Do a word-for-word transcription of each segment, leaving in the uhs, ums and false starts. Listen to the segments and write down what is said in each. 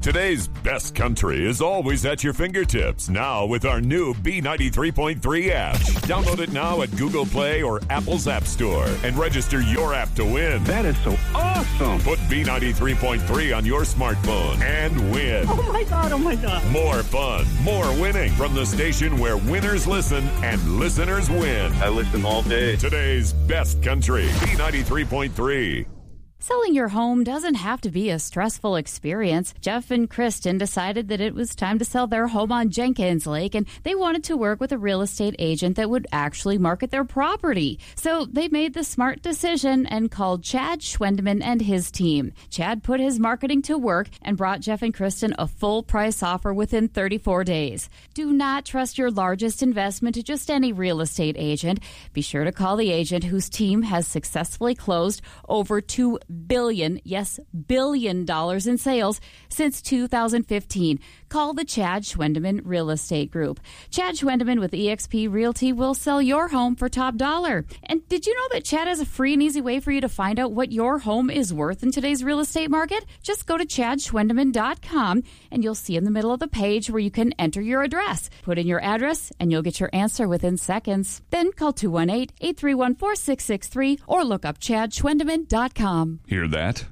Today's best country is always at your fingertips. Now with our new B ninety-three point three app. Download it now at Google Play or Apple's App Store and register your app to win. That is so awesome. Put B ninety-three point three on your smartphone and win. Oh, my God. Oh, my God. More fun, more winning from the station where winners listen and listeners win. I listen all day. Today's best country, B ninety-three point three. Selling your home doesn't have to be a stressful experience. Jeff and Kristen decided that it was time to sell their home on Jenkins Lake, and they wanted to work with a real estate agent that would actually market their property. So they made the smart decision and called Chad Schwendeman and his team. Chad put his marketing to work and brought Jeff and Kristen a full price offer within thirty-four days. Do not trust your largest investment to just any real estate agent. Be sure to call the agent whose team has successfully closed over two billion, yes, billion dollars in sales since two thousand fifteen. Call the Chad Schwendeman Real Estate Group. Chad Schwendeman with E X P Realty will sell your home for top dollar. And did you know that Chad has a free and easy way for you to find out what your home is worth in today's real estate market? Just go to chad schwendeman dot com and you'll see in the middle of the page where you can enter your address. Put in your address and you'll get your answer within seconds. Then call two one eight, eight three one, four six six three or look up chad schwendeman dot com. Hear that?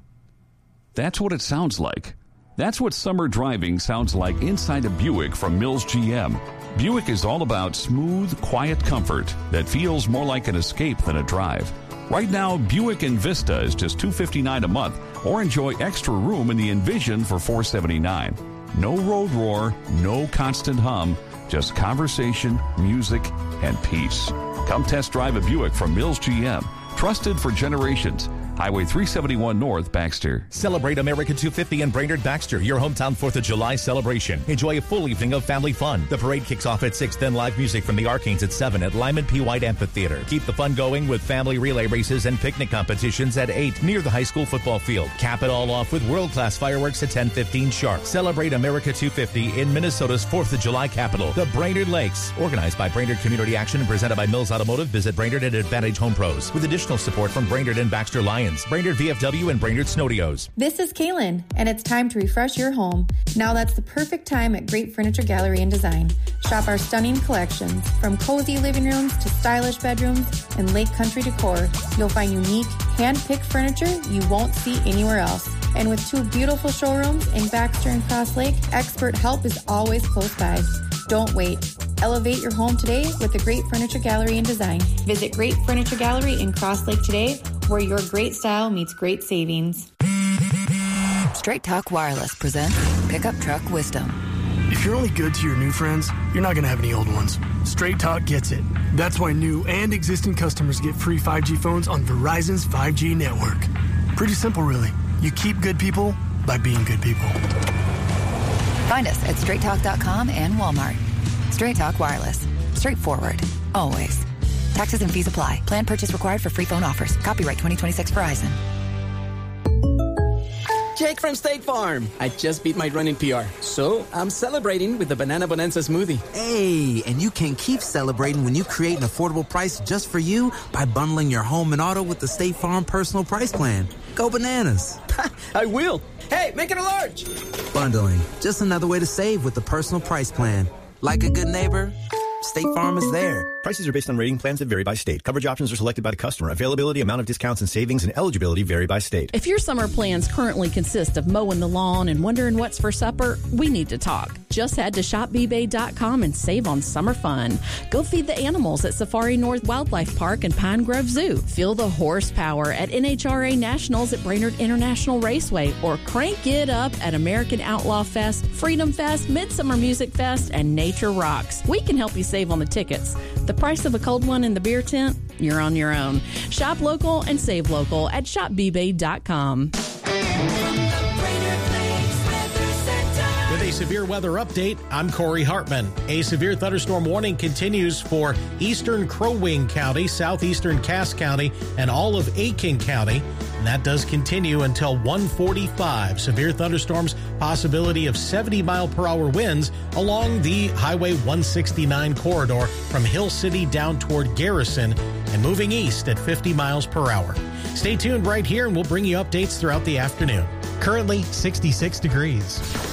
That's what it sounds like. That's what summer driving sounds like inside a Buick from Mills G M. Buick is all about smooth, quiet comfort that feels more like an escape than a drive. Right now, Buick Envista is just two hundred fifty-nine dollars a month, or enjoy extra room in the Envision for four hundred seventy-nine dollars. No road roar, no constant hum, just conversation, music, and peace. Come test drive a Buick from Mills G M. Trusted for generations. Highway three seventy-one North, Baxter. Celebrate America two fifty in Brainerd, Baxter, your hometown fourth of July celebration. Enjoy a full evening of family fun. The parade kicks off at six, then live music from the Arcanes at seven at Lyman P. White Amphitheater. Keep the fun going with family relay races and picnic competitions at eight near the high school football field. Cap it all off with world-class fireworks at ten fifteen sharp. Celebrate America two fifty in Minnesota's fourth of July capital, the Brainerd Lakes. Organized by Brainerd Community Action and presented by Mills Automotive. Visit Brainerd at Advantage Home Pros with additional support from Brainerd and Baxter Lions, Brainerd V F W, and Brainerd Snowdeos. This is Kaylin, and it's time to refresh your home. Now that's the perfect time at Great Furniture Gallery and Design. Shop our stunning collections. From cozy living rooms to stylish bedrooms and lake country decor, you'll find unique, hand-picked furniture you won't see anywhere else. And with two beautiful showrooms in Baxter and Cross Lake, expert help is always close by. Don't wait. Elevate your home today with the Great Furniture Gallery and Design. Visit Great Furniture Gallery in Cross Lake today, where your great style meets great savings. Straight Talk Wireless presents Pickup Truck Wisdom. If you're only good to your new friends, you're not going to have any old ones. Straight Talk gets it. That's why new and existing customers get free five G phones on Verizon's five G network. Pretty simple, really. You keep good people by being good people. Find us at straight talk dot com and Walmart. Straight Talk Wireless. Straightforward. Always. Taxes and fees apply. Plan purchase required for free phone offers. Copyright twenty twenty-six Verizon. Jake from State Farm. I just beat my running P R, so I'm celebrating with the Banana Bonanza smoothie. Hey, and you can keep celebrating when you create an affordable price just for you by bundling your home and auto with the State Farm Personal Price Plan. Go bananas. I will. Hey, make it a large. Bundling. Just another way to save with the Personal Price Plan. Like a good neighbor, State Farm is there. Prices are based on rating plans that vary by state. Coverage options are selected by the customer. Availability, amount of discounts and savings, and eligibility vary by state. If your summer plans currently consist of mowing the lawn and wondering what's for supper, we need to talk. Just head to shop b bay dot com and save on summer fun. Go feed the animals at Safari North Wildlife Park and Pine Grove Zoo. Feel the horsepower at N H R A Nationals at Brainerd International Raceway, or crank it up at American Outlaw Fest, Freedom Fest, Midsummer Music Fest, and Nature Rocks. We can help you save on the tickets. The price of a cold one in the beer tent? You're on your own. Shop local and save local at shop b bay dot com. With a severe weather update, I'm Corey Hartman. A severe thunderstorm warning continues for eastern Crow Wing County, southeastern Cass County, and all of Aiken County. And that does continue until one forty-five. Severe thunderstorms, possibility of seventy mile per hour winds along the Highway one sixty-nine corridor from Hill City down toward Garrison and moving east at fifty miles per hour. Stay tuned right here and we'll bring you updates throughout the afternoon. Currently sixty-six degrees.